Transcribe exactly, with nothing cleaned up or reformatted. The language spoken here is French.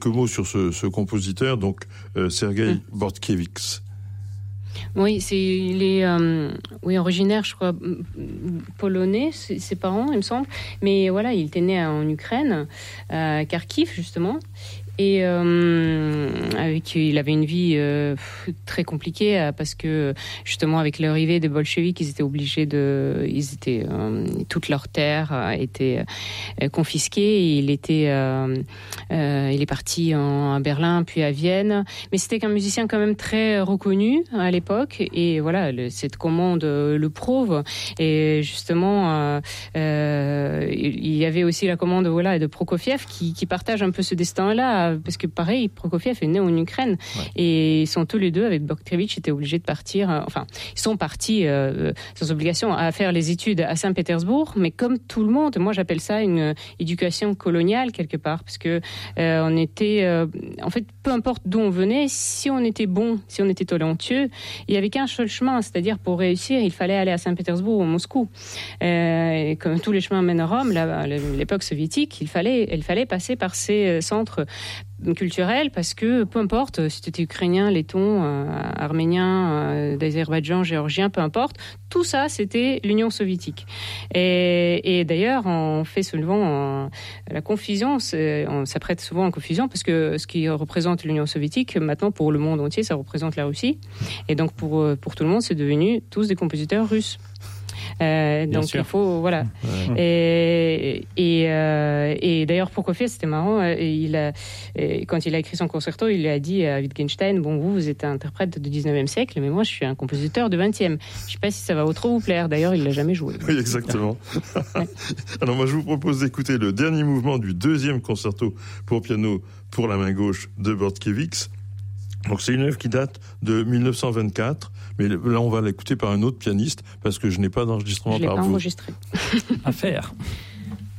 mots sur ce, ce compositeur, donc euh, Sergueï mmh. Bortkiewicz. Oui, c'est, il est euh, oui, originaire, je crois, polonais, ses parents, il me semble. Mais voilà, il était né en Ukraine, à Kharkiv, justement. Et euh, avec, il avait une vie euh, très compliquée euh, parce que justement avec l'arrivée des bolcheviks, ils étaient obligés de, ils étaient euh, toutes leurs terres euh, étaient euh, confisquées. Et il était, euh, euh, il est parti en, à Berlin puis à Vienne. Mais c'était qu'un musicien quand même très reconnu à l'époque. Et voilà, le, cette commande le prouve. Et justement, euh, euh, il y avait aussi la commande voilà de Prokofiev qui, qui partage un peu ce destin-là. Parce que pareil, Prokofiev est né en Ukraine ouais. et ils sont tous les deux avec Bortkiewicz étaient obligés de partir. Euh, enfin, ils sont partis euh, sans obligation à faire les études à Saint-Pétersbourg, mais comme tout le monde, moi j'appelle ça une euh, éducation coloniale quelque part, parce que euh, on était, euh, en fait, peu importe d'où on venait, si on était bon, si on était talentueux, il y avait qu'un seul chemin, c'est-à-dire pour réussir, il fallait aller à Saint-Pétersbourg ou à Moscou. Euh, et comme tous les chemins mènent à Rome, là, à l'époque soviétique, il fallait, il fallait passer par ces centres culturel parce que peu importe si tu étais ukrainien, letton, euh, arménien, euh, d'Azerbaïdjan, géorgien, peu importe, tout ça c'était l'Union soviétique. Et, et d'ailleurs on fait souvent euh, la confusion, on s'apprête souvent en confusion parce que ce qui représente l'Union soviétique maintenant pour le monde entier ça représente la Russie et donc pour, pour tout le monde c'est devenu tous des compositeurs russes. Euh, donc sûr. Il faut voilà ouais. et et, euh, et d'ailleurs Prokofiev c'était marrant il a, quand il a écrit son concerto il a dit à Wittgenstein bon vous vous êtes un interprète du dix-neuvième siècle mais moi je suis un compositeur du vingtième je sais pas si ça va trop vous plaire d'ailleurs il l'a jamais joué oui exactement ouais. Alors moi je vous propose d'écouter le dernier mouvement du deuxième concerto pour piano pour la main gauche de Bortkiewicz. Donc c'est une œuvre qui date de dix-neuf cent vingt-quatre, mais là on va l'écouter par un autre pianiste parce que je n'ai pas d'enregistrement je l'ai par pas vous. Enregistré. À faire.